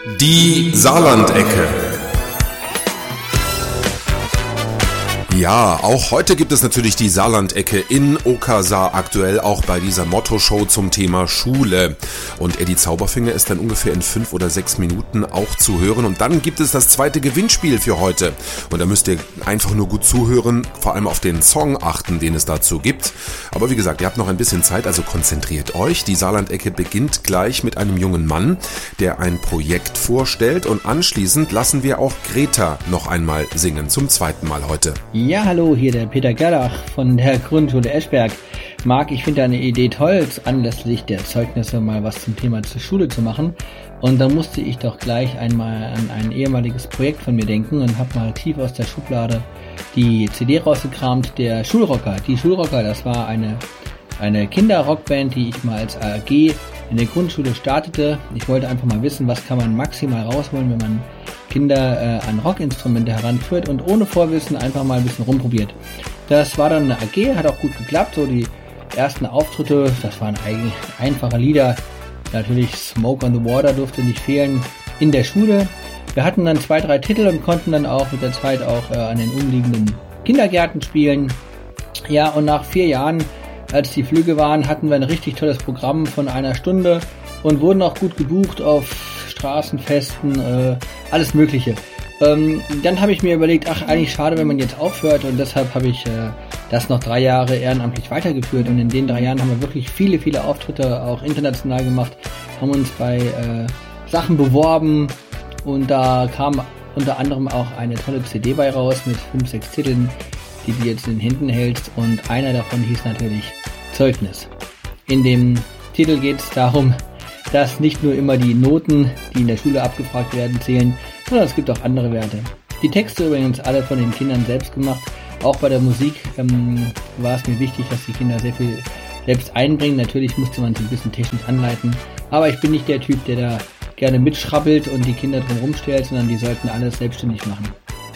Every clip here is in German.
Die Saarlandecke. Ja, auch heute gibt es natürlich die Saarlandecke in Okazar, aktuell auch bei dieser Motto-Show zum Thema Schule. Und Eddie Zauberfinger ist dann ungefähr in 5 oder 6 Minuten auch zu hören. Und dann gibt es das zweite Gewinnspiel für heute. Und da müsst ihr einfach nur gut zuhören, vor allem auf den Song achten, den es dazu gibt. Aber wie gesagt, ihr habt noch ein bisschen Zeit, also konzentriert euch. Die Saarlandecke beginnt gleich mit einem jungen Mann, der ein Projekt vorstellt. Und anschließend lassen wir auch Greta noch einmal singen, zum zweiten Mal heute. Ja, hallo, hier der Peter Gerlach von der Grundschule Eschberg. Marc, ich finde deine Idee toll, anlässlich der Zeugnisse mal was zum Thema zur Schule zu machen. Und dann musste ich doch gleich einmal an ein ehemaliges Projekt von mir denken und habe mal tief aus der Schublade die CD rausgekramt, der Schulrocker. Die Schulrocker, das war eine Kinderrockband, die ich mal als AG in der Grundschule startete. Ich wollte einfach mal wissen, was kann man maximal rausholen, wenn man Kinder an Rockinstrumente heranführt und ohne Vorwissen einfach mal ein bisschen rumprobiert. Das war dann eine AG, hat auch gut geklappt, so die ersten Auftritte, das waren eigentlich einfache Lieder. Natürlich Smoke on the Water durfte nicht fehlen in der Schule. Wir hatten dann 2, 3 Titel und konnten dann auch mit der Zeit auch an den umliegenden Kindergärten spielen. Ja, und nach 4 Jahren, als die Flüge waren, hatten wir ein richtig tolles Programm von 1 Stunde und wurden auch gut gebucht auf Straßenfesten, alles Mögliche. Dann habe ich mir überlegt, eigentlich schade, wenn man jetzt aufhört, und deshalb habe ich das noch 3 Jahre ehrenamtlich weitergeführt, und in den 3 Jahren haben wir wirklich viele, viele Auftritte auch international gemacht, haben uns bei Sachen beworben, und da kam unter anderem auch eine tolle CD bei raus mit 5, 6 Titeln, die du jetzt in den Händen hältst, und einer davon hieß natürlich Zeugnis. In dem Titel geht es darum, dass nicht nur immer die Noten, die in der Schule abgefragt werden, zählen, sondern es gibt auch andere Werte. Die Texte übrigens alle von den Kindern selbst gemacht. Auch bei der Musik war es mir wichtig, dass die Kinder sehr viel selbst einbringen. Natürlich musste man sie ein bisschen technisch anleiten, aber ich bin nicht der Typ, der da gerne mitschrabbelt und die Kinder drum rumstellt, sondern die sollten alles selbstständig machen.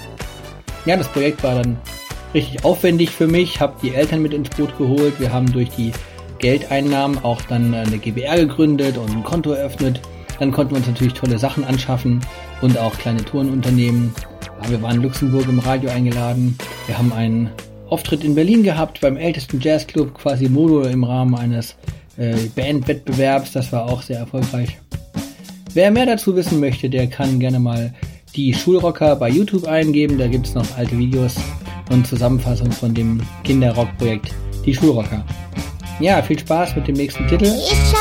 Ja, das Projekt war dann richtig aufwendig für mich, habe die Eltern mit ins Boot geholt. Wir haben durch die Geldeinnahmen auch dann eine GbR gegründet und ein Konto eröffnet. Dann konnten wir uns natürlich tolle Sachen anschaffen und auch kleine Touren unternehmen. Wir waren in Luxemburg im Radio eingeladen. Wir haben einen Auftritt in Berlin gehabt beim ältesten Jazzclub Quasimodo im Rahmen eines Bandwettbewerbs. Das war auch sehr erfolgreich. Wer mehr dazu wissen möchte, der kann gerne mal die Schulrocker bei YouTube eingeben. Da gibt es noch alte Videos und Zusammenfassungen von dem Kinderrockprojekt Die Schulrocker. Ja, viel Spaß mit dem nächsten Titel.